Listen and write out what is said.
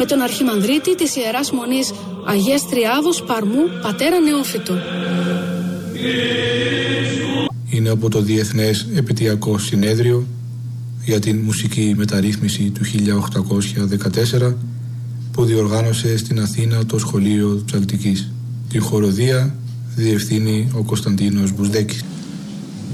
με τον Αρχιμανδρίτη της Ιεράς Μονής Αγίας Τριάδος Παρμού, πατέρα Νεόφυτο. Είναι από το Διεθνές Επαιτειακό Συνέδριο για την μουσική μεταρρύθμιση του 1814 που διοργάνωσε στην Αθήνα το Σχολείο Ψαλτικής. Την χοροδία διευθύνει ο Κωνσταντίνος Μπουσδέκης.